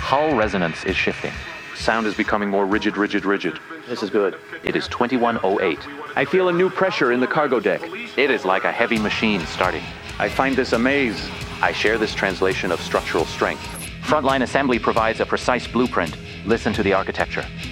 hull resonance is shifting. Sound is becoming more rigid. This is good. It is 2108. I feel a new pressure in the cargo deck. It is like a heavy machine starting. I find this a maze. I share this translation of structural strength. Frontline assembly provides a precise blueprint. Listen to the architecture.